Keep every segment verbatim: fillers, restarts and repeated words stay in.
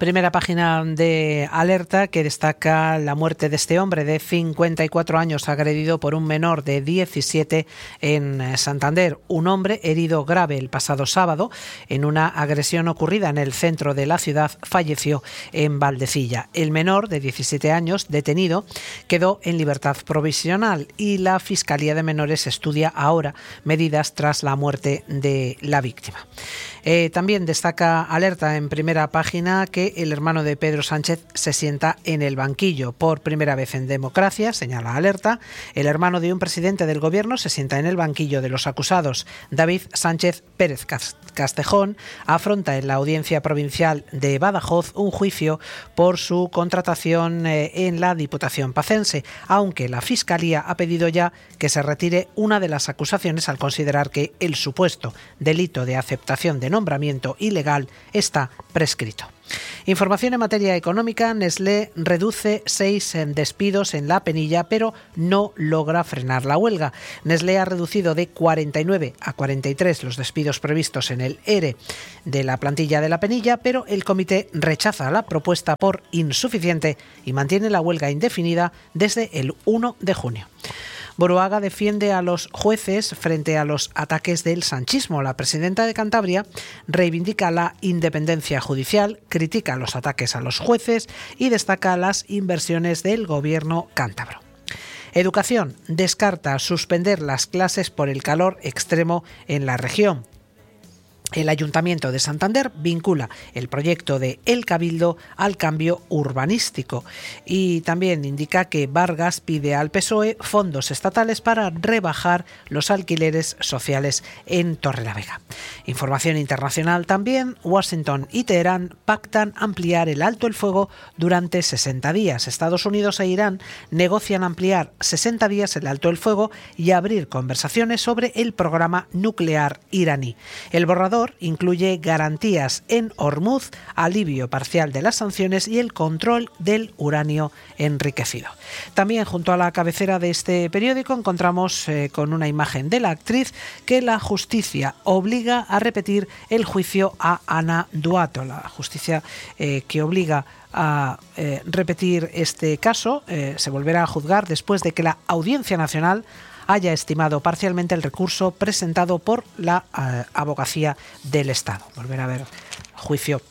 Primera página de Alerta, que destaca la muerte de este hombre de cincuenta y cuatro años agredido por un menor de diecisiete en Santander. Un hombre herido grave el pasado sábado en una agresión ocurrida en el centro de la ciudad falleció en Valdecilla. El menor de diecisiete años detenido quedó en libertad provisional y la Fiscalía de Menores estudia ahora medidas tras la muerte de la víctima. Eh, también destaca Alerta en primera página que el hermano de Pedro Sánchez se sienta en el banquillo. Por primera vez en democracia, señala Alerta, el hermano de un presidente del gobierno se sienta en el banquillo de los acusados. David Sánchez Pérez Castejón afronta en la Audiencia Provincial de Badajoz un juicio por su contratación eh, en la Diputación pacense, aunque la Fiscalía ha pedido ya que se retire una de las acusaciones al considerar que el supuesto delito de aceptación de nombramiento ilegal está prescrito. Información en materia económica. Nestlé reduce seis despidos en La Penilla, pero no logra frenar la huelga. Nestlé ha reducido de cuarenta y nueve a cuarenta y tres los despidos previstos en el ERE de la plantilla de La Penilla, pero el comité rechaza la propuesta por insuficiente y mantiene la huelga indefinida desde el uno de junio. Buruaga defiende a los jueces frente a los ataques del sanchismo. La presidenta de Cantabria reivindica la independencia judicial, critica los ataques a los jueces y destaca las inversiones del gobierno cántabro. Educación descarta suspender las clases por el calor extremo en la región. El Ayuntamiento de Santander vincula el proyecto de El Cabildo al cambio urbanístico y también indica que Vargas pide al P S O E fondos estatales para rebajar los alquileres sociales en Torrelavega. Información internacional también. Washington y Teherán pactan ampliar el alto el fuego durante sesenta días. Estados Unidos e Irán negocian ampliar sesenta días el alto el fuego y abrir conversaciones sobre el programa nuclear iraní. El borrador incluye garantías en Hormuz, alivio parcial de las sanciones y el control del uranio enriquecido. También junto a la cabecera de este periódico encontramos eh, con una imagen de la actriz que la justicia obliga a repetir el juicio a Ana Duato. La justicia eh, que obliga a eh, repetir este caso eh, se volverá a juzgar después de que la Audiencia Nacional haya estimado parcialmente el recurso presentado por la eh, Abogacía del Estado. Volver a ver juicio,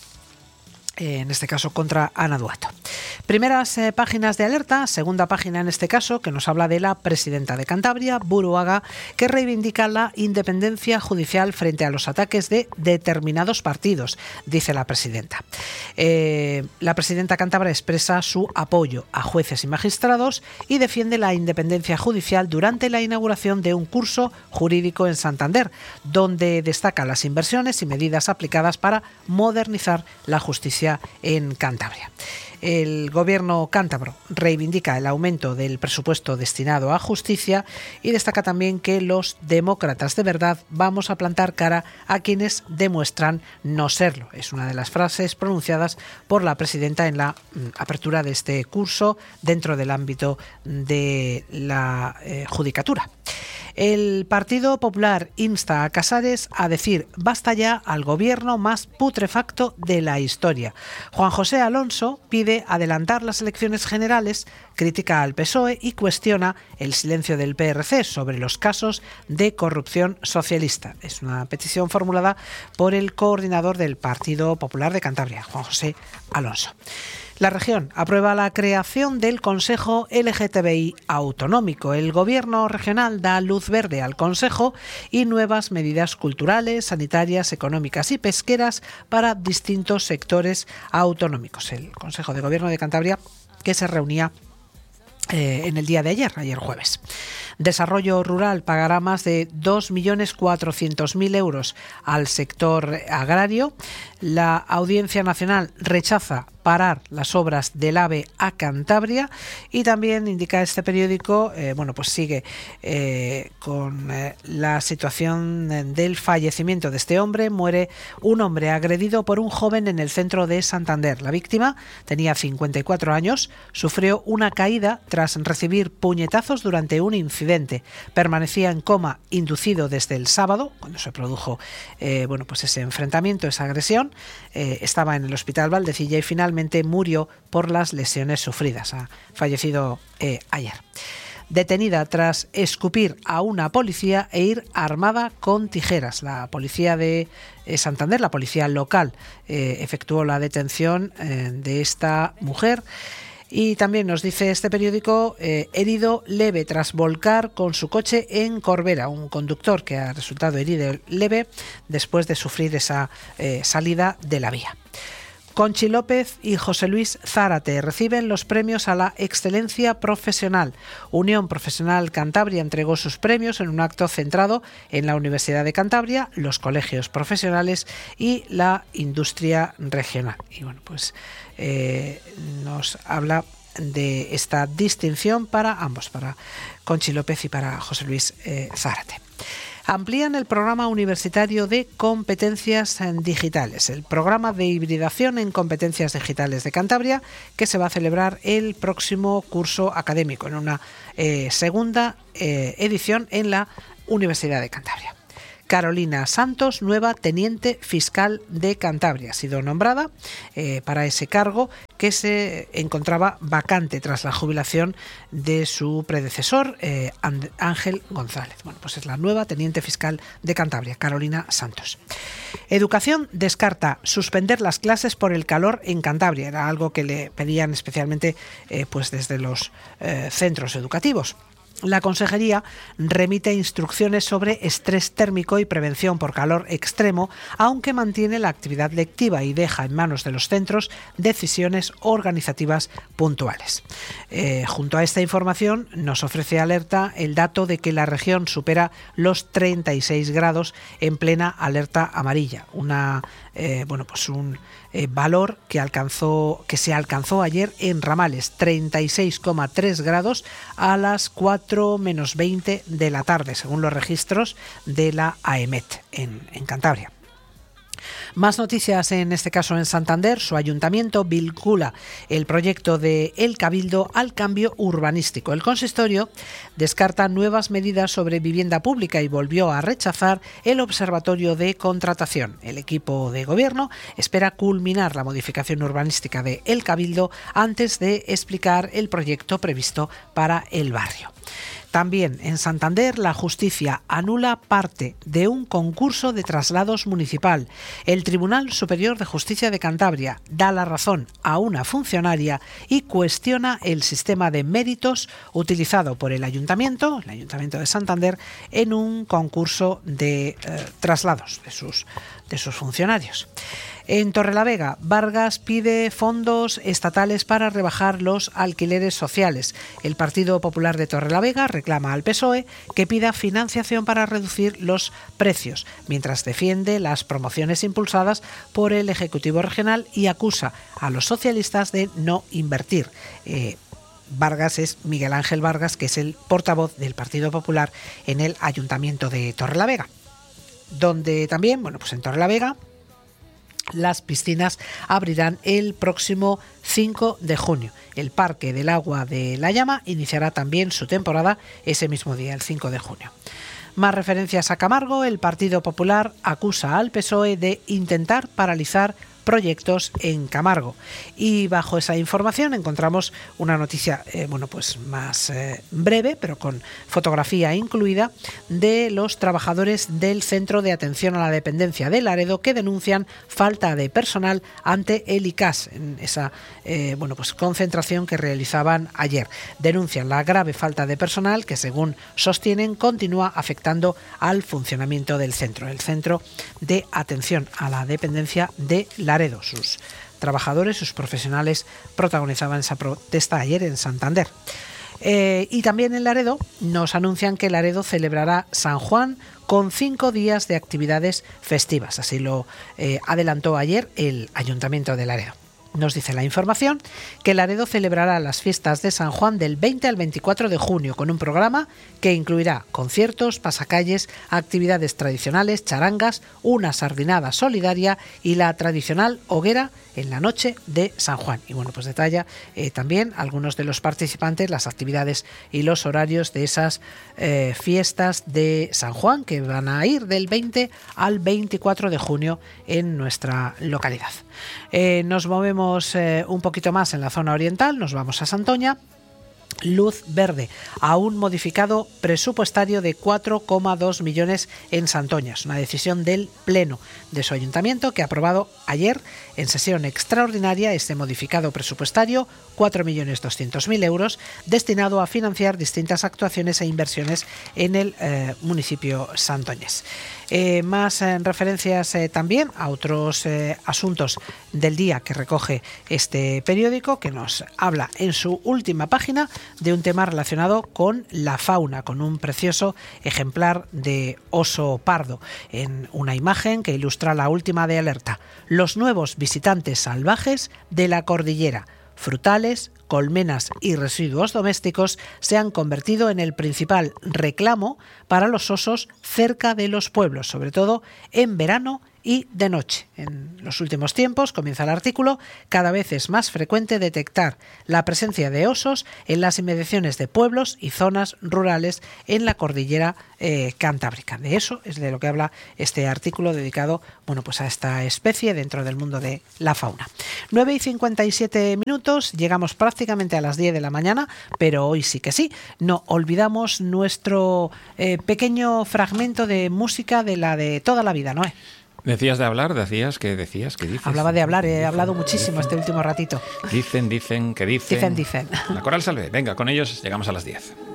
eh, en este caso contra Ana Duato. Primeras eh, páginas de Alerta, segunda página en este caso, que nos habla de la presidenta de Cantabria, Buruaga, que reivindica la independencia judicial frente a los ataques de determinados partidos, dice la presidenta. Eh, la presidenta cántabra expresa su apoyo a jueces y magistrados y defiende la independencia judicial durante la inauguración de un curso jurídico en Santander, donde destaca las inversiones y medidas aplicadas para modernizar la justicia en Cantabria. El gobierno cántabro reivindica el aumento del presupuesto destinado a justicia y destaca también que los demócratas de verdad vamos a plantar cara a quienes demuestran no serlo. Es una de las frases pronunciadas por la presidenta en la mm, apertura de este curso dentro del ámbito de la eh, judicatura. El Partido Popular insta a Casares a decir basta ya al gobierno más putrefacto de la historia. Juan José Alonso pide adelantar las elecciones generales, critica al P S O E y cuestiona el silencio del P R C sobre los casos de corrupción socialista. Es una petición formulada por el coordinador del Partido Popular de Cantabria, Juan José Alonso. La región aprueba la creación del Consejo L G T B I autonómico. El gobierno regional da luz verde al Consejo y nuevas medidas culturales, sanitarias, económicas y pesqueras para distintos sectores autonómicos. El Consejo de Gobierno de Cantabria que se reunía Eh, en el día de ayer, ayer jueves. Desarrollo Rural pagará más de dos millones cuatrocientos mil euros al sector agrario. La Audiencia Nacional rechaza parar las obras del AVE a Cantabria. Y también indica este periódico, eh, bueno, pues sigue eh, con eh, la situación del fallecimiento de este hombre. Muere un hombre agredido por un joven en el centro de Santander. La víctima tenía cincuenta y cuatro años, sufrió una caída tras recibir puñetazos durante un incidente. Permanecía en coma inducido desde el sábado, cuando se produjo eh, bueno, pues ese enfrentamiento, esa agresión. Eh, estaba en el hospital Valdecilla y finalmente murió por las lesiones sufridas. Ha fallecido eh, ayer. Detenida tras escupir a una policía e ir armada con tijeras. La policía de eh, Santander, la policía local, eh, efectuó la detención eh, de esta mujer. Y también nos dice este periódico, eh, herido leve tras volcar con su coche en Corbera. Un conductor que ha resultado herido leve después de sufrir esa eh, salida de la vía. Conchi López y José Luis Zárate reciben los premios a la excelencia profesional. Unión Profesional Cantabria entregó sus premios en un acto centrado en la Universidad de Cantabria, los colegios profesionales y la industria regional. Y bueno, pues eh, nos habla de esta distinción para ambos, para Conchi López y para José Luis eh, Zárate. Amplían el programa universitario de competencias digitales, el programa de hibridación en competencias digitales de Cantabria, que se va a celebrar el próximo curso académico en una eh, segunda eh, edición en la Universidad de Cantabria. Carolina Santos, nueva teniente fiscal de Cantabria, ha sido nombrada eh, para ese cargo que se encontraba vacante tras la jubilación de su predecesor, eh, Ángel González. Bueno, pues es la nueva teniente fiscal de Cantabria, Carolina Santos. Educación descarta suspender las clases por el calor en Cantabria. Era algo que le pedían especialmente eh, pues desde los eh, centros educativos. La Consejería remite instrucciones sobre estrés térmico y prevención por calor extremo, aunque mantiene la actividad lectiva y deja en manos de los centros decisiones organizativas puntuales. Eh, junto a esta información nos ofrece Alerta el dato de que la región supera los treinta y seis grados en plena alerta amarilla, una eh, bueno pues un eh, valor que alcanzó que se alcanzó ayer en Ramales, treinta y seis coma tres grados a las cuatro menos veinte de la tarde, según los registros de la AEMET en, en Cantabria. Más noticias, en este caso en Santander. Su ayuntamiento vincula el proyecto de El Cabildo al cambio urbanístico. El consistorio descarta nuevas medidas sobre vivienda pública y volvió a rechazar el observatorio de contratación. El equipo de gobierno espera culminar la modificación urbanística de El Cabildo antes de explicar el proyecto previsto para el barrio. También en Santander, la justicia anula parte de un concurso de traslados municipal. El Tribunal Superior de Justicia de Cantabria da la razón a una funcionaria y cuestiona el sistema de méritos utilizado por el Ayuntamiento, el Ayuntamiento de Santander, en un concurso de eh, traslados de sus, de sus funcionarios. En Torrelavega, Vargas pide fondos estatales para rebajar los alquileres sociales. El Partido Popular de Torrelavega reclama al P S O E que pida financiación para reducir los precios, mientras defiende las promociones impulsadas por el Ejecutivo Regional y acusa a los socialistas de no invertir. Eh, Vargas es Miguel Ángel Vargas, que es el portavoz del Partido Popular en el Ayuntamiento de Torrelavega, donde también, bueno, pues en Torrelavega, las piscinas abrirán el próximo cinco de junio. El Parque del Agua de La Llama iniciará también su temporada ese mismo día, el cinco de junio. Más referencias a Camargo. El Partido Popular acusa al P S O E de intentar paralizar proyectos en Camargo. Y bajo esa información encontramos una noticia eh, bueno pues más eh, breve, pero con fotografía incluida, de los trabajadores del Centro de Atención a la Dependencia de Laredo, que denuncian falta de personal ante el I C A S en esa eh, bueno pues concentración que realizaban ayer. Denuncian la grave falta de personal que, según sostienen, continúa afectando al funcionamiento del centro, el Centro de Atención a la Dependencia de Laredo. Laredo. Sus trabajadores, sus profesionales protagonizaban esa protesta ayer en Santander. Eh, y también en Laredo nos anuncian que Laredo celebrará San Juan con cinco días de actividades festivas. Así lo eh, adelantó ayer el Ayuntamiento de Laredo. Nos dice la información que Laredo celebrará las fiestas de San Juan del veinte al veinticuatro de junio con un programa que incluirá conciertos, pasacalles, actividades tradicionales, charangas, una sardinada solidaria y la tradicional hoguera en la noche de San Juan. Y bueno, pues detalla eh, también algunos de los participantes, las actividades y los horarios de esas eh, fiestas de San Juan que van a ir del veinte al veinticuatro de junio en nuestra localidad. Eh, nos movemos Eh, un poquito más en la zona oriental, nos vamos a Santoña. Luz verde a un modificado presupuestario de cuatro coma dos millones en Santoña. Es una decisión del Pleno de su ayuntamiento que ha aprobado ayer en sesión extraordinaria este modificado presupuestario, cuatro millones doscientos mil euros, destinado a financiar distintas actuaciones e inversiones en el eh, municipio santoñés. Eh, más eh, referencias eh, también a otros eh, asuntos del día que recoge este periódico, que nos habla en su última página de un tema relacionado con la fauna, con un precioso ejemplar de oso pardo, en una imagen que ilustra la última de Alerta: los nuevos visitantes salvajes de la cordillera. Frutales, colmenas y residuos domésticos se han convertido en el principal reclamo para los osos cerca de los pueblos, sobre todo en verano y de noche. En los últimos tiempos, comienza el artículo, cada vez es más frecuente detectar la presencia de osos en las inmediaciones de pueblos y zonas rurales en la cordillera eh, cantábrica. De eso es de lo que habla este artículo dedicado, bueno, pues a esta especie dentro del mundo de la fauna. nueve y cincuenta y siete minutos, llegamos prácticamente a las diez de la mañana, pero hoy sí que sí, no olvidamos nuestro eh, pequeño fragmento de música de la de toda la vida, ¿no? ¿Eh? Decías de hablar, decías, ¿qué decías? ¿Qué dices? Hablaba de hablar, he hablado muchísimo dicen, este último ratito. Dicen, dicen, que dicen. Dicen, dicen. La Coral Salve, venga, con ellos llegamos a las diez.